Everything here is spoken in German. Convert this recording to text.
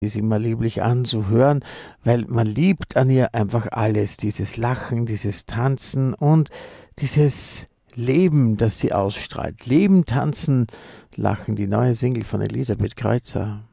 ist immer lieblich anzuhören, weil man liebt an ihr einfach alles, dieses Lachen, dieses Tanzen und dieses Leben, das sie ausstrahlt. Leben, tanzen, lachen, die neue Single von Elisabeth Kreuzer.